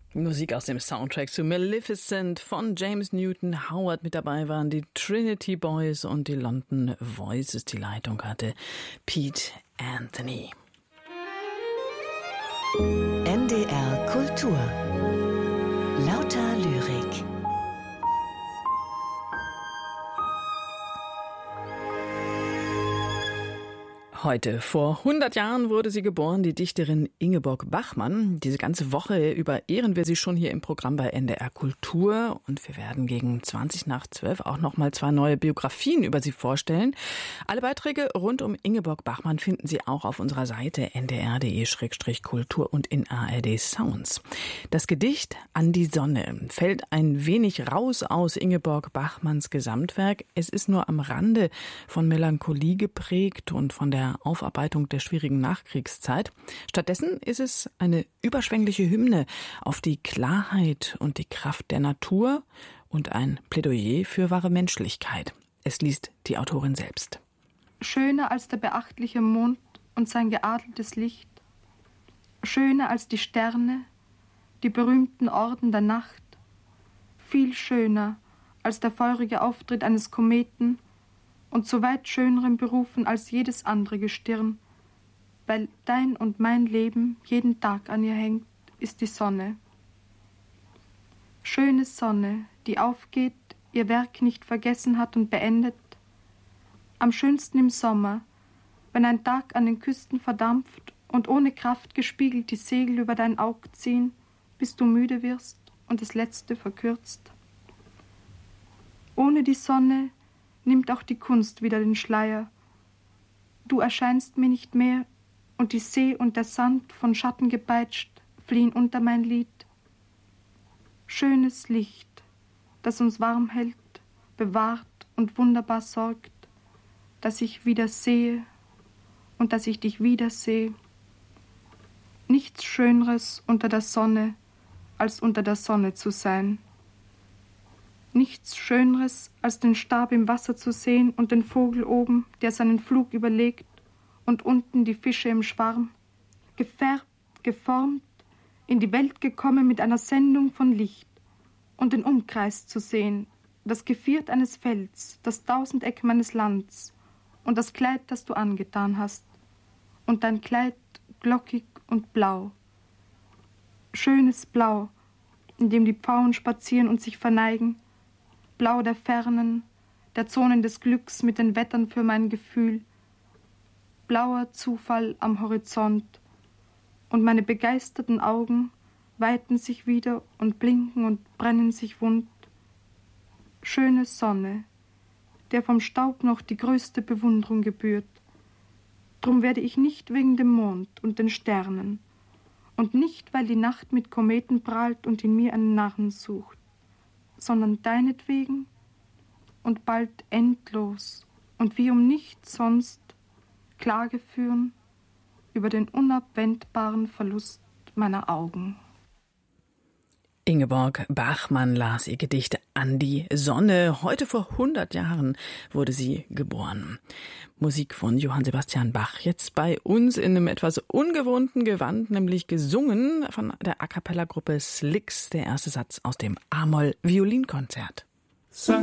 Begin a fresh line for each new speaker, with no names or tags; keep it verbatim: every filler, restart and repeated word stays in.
Musik aus dem Soundtrack zu Maleficent von James Newton Howard. Mit dabei waren die Trinity Boys und die London Voices. Die Leitung hatte Pete Anthony.
N D R Kultur. Lauter Lyrik.
Heute, vor hundert Jahren, wurde sie geboren, die Dichterin Ingeborg Bachmann. Diese ganze Woche über ehren wir sie schon hier im Programm bei N D R Kultur. Und wir werden gegen zwanzig nach zwölf auch noch mal zwei neue Biografien über sie vorstellen. Alle Beiträge rund um Ingeborg Bachmann finden Sie auch auf unserer Seite n d r punkt d e slash kultur und in A R D Sounds. Das Gedicht An die Sonne fällt ein wenig raus aus Ingeborg Bachmanns Gesamtwerk. Es ist nur am Rande von Melancholie geprägt und von der Aufarbeitung der schwierigen Nachkriegszeit. Stattdessen ist es eine überschwängliche Hymne auf die Klarheit und die Kraft der Natur und ein Plädoyer für wahre Menschlichkeit. Es liest die Autorin selbst.
Schöner als der beachtliche Mond und sein geadeltes Licht, schöner als die Sterne, die berühmten Orden der Nacht, viel schöner als der feurige Auftritt eines Kometen und zu weit schönerem berufen als jedes andere Gestirn, weil dein und mein Leben jeden Tag an ihr hängt, ist die Sonne. Schöne Sonne, die aufgeht, ihr Werk nicht vergessen hat und beendet. Am schönsten im Sommer, wenn ein Tag an den Küsten verdampft und ohne Kraft gespiegelt die Segel über dein Aug ziehen, bis du müde wirst und das Letzte verkürzt. Ohne die Sonne nimmt auch die Kunst wieder den Schleier. Du erscheinst mir nicht mehr, und die See und der Sand, von Schatten gepeitscht, fliehen unter mein Lied. Schönes Licht, das uns warm hält, bewahrt und wunderbar sorgt, dass ich wieder sehe und dass ich dich wieder sehe. Nichts Schöneres unter der Sonne, als unter der Sonne zu sein. Nichts Schöneres, als den Stab im Wasser zu sehen und den Vogel oben, der seinen Flug überlegt, und unten die Fische im Schwarm, gefärbt, geformt, in die Welt gekommen mit einer Sendung von Licht, und den Umkreis zu sehen, das Geviert eines Felds, das Tausendeck meines Lands, und das Kleid, das du angetan hast, und dein Kleid glockig und blau. Schönes Blau, in dem die Pfauen spazieren und sich verneigen, Blau der Fernen, der Zonen des Glücks mit den Wettern für mein Gefühl, blauer Zufall am Horizont, und meine begeisterten Augen weiten sich wieder und blinken und brennen sich wund. Schöne Sonne, der vom Staub noch die größte Bewunderung gebührt. Drum werde ich nicht wegen dem Mond und den Sternen, und nicht, weil die Nacht mit Kometen prahlt und in mir einen Narren sucht, sondern deinetwegen und bald endlos und wie um nichts sonst Klage führen über den unabwendbaren Verlust meiner Augen.
Ingeborg Bachmann las ihr Gedicht An die Sonne. Heute vor hundert Jahren wurde sie geboren. Musik von Johann Sebastian Bach. Jetzt bei uns in einem etwas ungewohnten Gewand, nämlich gesungen von der A-Cappella-Gruppe Slicks. Der erste Satz aus dem A-Moll-Violinkonzert.